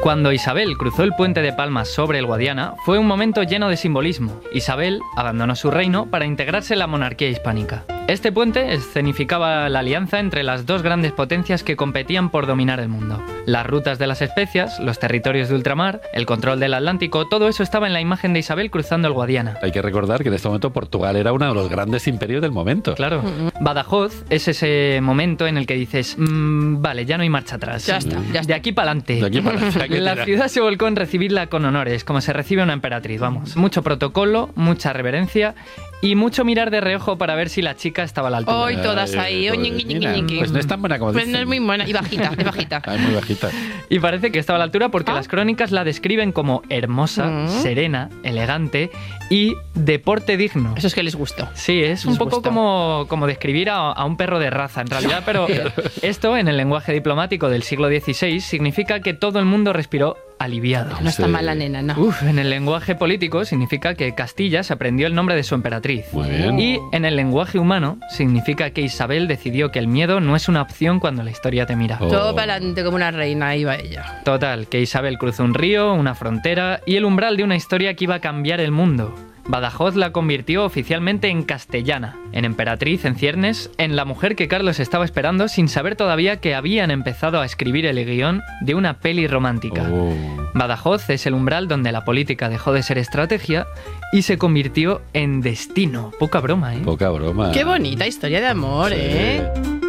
Cuando Isabel cruzó el puente de Palmas sobre el Guadiana, fue un momento lleno de simbolismo. Isabel abandonó su reino para integrarse en la monarquía hispánica. Este puente escenificaba la alianza entre las dos grandes potencias que competían por dominar el mundo. Las rutas de las especias, los territorios de ultramar, el control del Atlántico, todo eso estaba en la imagen de Isabel cruzando el Guadiana. Hay que recordar que en este momento Portugal era uno de los grandes imperios del momento. Claro. Badajoz es ese momento en el que dices, vale, ya no hay marcha atrás. Ya está. De aquí para adelante. De aquí para adelante. La ciudad se volcó en recibirla con honores, como se recibe una emperatriz, vamos. Mucho protocolo, mucha reverencia y mucho mirar de reojo para ver si la chica estaba a la altura. Hoy todas ahí. Pues no es tan buena como Pues dicen. no es muy buena. Y bajita, es bajita. Ay, muy bajita. Y parece que estaba a la altura porque las crónicas la describen como hermosa, serena, elegante y de porte digno. Eso es que les gustó. Sí, es un Les poco gustó. como describir a un perro de raza, en realidad, pero esto, en el lenguaje diplomático del siglo XVI, significa que todo el mundo respiró aliviado. No está mal la nena, no. En el lenguaje político significa que Castilla se aprendió el nombre de su emperatriz. Muy bien. Y en el lenguaje humano significa que Isabel decidió que el miedo no es una opción cuando la historia te mira. Oh. Todo para adelante como una reina, iba ella. Total, que Isabel cruzó un río, una frontera y el umbral de una historia que iba a cambiar el mundo. Badajoz la convirtió oficialmente en castellana, en emperatriz en ciernes, en la mujer que Carlos estaba esperando sin saber todavía que habían empezado a escribir el guión de una peli romántica. Oh. Badajoz es el umbral donde la política dejó de ser estrategia y se convirtió en destino. Poca broma, ¿eh? Poca broma. Qué bonita historia de amor, Sí. ¿eh?